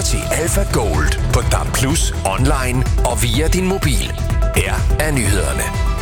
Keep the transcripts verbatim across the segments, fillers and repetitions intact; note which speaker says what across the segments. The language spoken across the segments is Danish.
Speaker 1: til Alpha Gold på D A B plus, online og via din mobil. Her er nyhederne.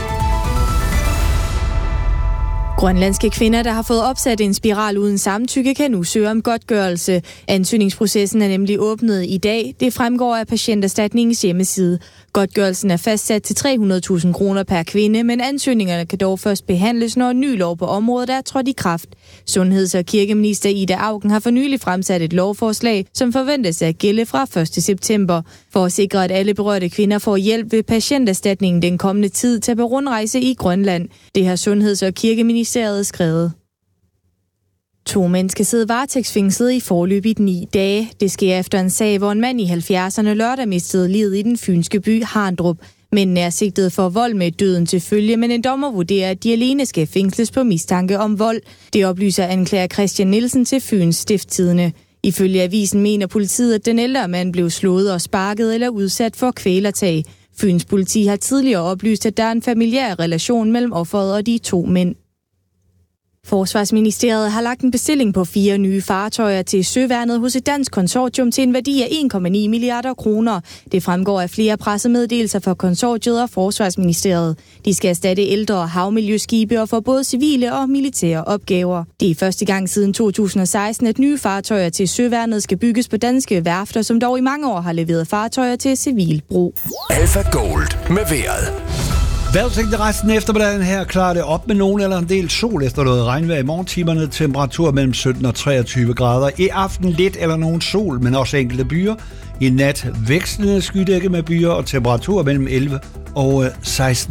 Speaker 2: Grønlandske kvinder, der har fået opsat en spiral uden samtykke, kan nu søge om godtgørelse. Ansøgningsprocessen er nemlig åbnet i dag. Det fremgår af Patienterstatningens hjemmeside. Godtgørelsen er fastsat til tre hundrede tusind kroner per kvinde, men ansøgningerne kan dog først behandles, når en ny lov på området er trådt i kraft. Sundheds- og kirkeminister Ida Auken har for nylig fremsat et lovforslag, som forventes at gælde fra første september. For at sikre, at alle berørte kvinder får hjælp ved Patienterstatningen den kommende tid til på rundrejse i Grønland. Det har Sundheds- og Kirkeministeriet skrevet. To mænd skal sidde varetægtsfængslet i forløbigt ni dage. Det sker efter en sag, hvor en mand i halvfjerdserne lørdag mistede livet i den fynske by Harndrup. Mændene er sigtet for vold med døden til følge, men en dommer vurderer, at de alene skal fængsles på mistanke om vold. Det oplyser anklager Christian Nielsen til Fyns Stiftstidende. Ifølge avisen mener politiet, at den ældre mand blev slået og sparket eller udsat for kvælertag. Fyns politi har tidligere oplyst, at der er en familiær relation mellem offeret og de to mænd. Forsvarsministeriet har lagt en bestilling på fire nye fartøjer til Søværnet hos et dansk konsortium til en værdi af en komma ni milliarder kroner. Det fremgår af flere pressemeddelelser fra konsortiet og Forsvarsministeriet. De skal erstatte ældre havmiljøskibe og få både civile og militære opgaver. Det er første gang siden to tusind og seksten, at nye fartøjer til Søværnet skal bygges på danske værfter, som dog i mange år har leveret fartøjer til civil brug.
Speaker 1: Alpha Gold med vejret.
Speaker 3: Vejrudsigten resten af eftermiddagen her klarer det op med nogen eller en del sol efter noget regnvejr i morgentimerne. Temperatur mellem sytten og treogtyve grader. I aften lidt eller nogen sol, men også enkelte byer. I nat vekslende skydække med byer og temperatur mellem elleve og seksten